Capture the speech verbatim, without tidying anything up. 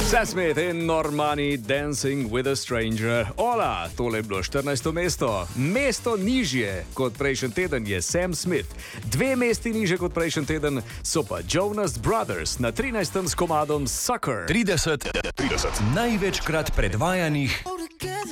Sam Smith in Normani Dancing with a Stranger. Ola, tole je bilo štirinajsto mesto. Mesto nižje kot prejšnji teden je Sam Smith. Dve mesti nižje kot prejšnji teden so pa Jonas Brothers na trinajstem s komadom Sucker. trideset, trideset največkrat predvajanih